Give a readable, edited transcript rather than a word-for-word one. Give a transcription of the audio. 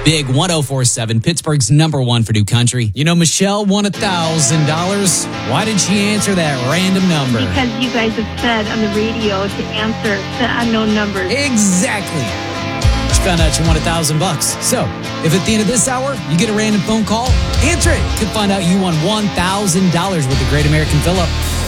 Big 104.7, Pittsburgh's number one for new country. You know, Michelle won $1,000. Why did she answer that random number? Because you guys have said on the radio to answer the unknown numbers. Exactly. She found out she won $1,000. So, if at the end of this hour you get a random phone call, answer it. Could find out you won $1,000 with the Great American Fill-Up.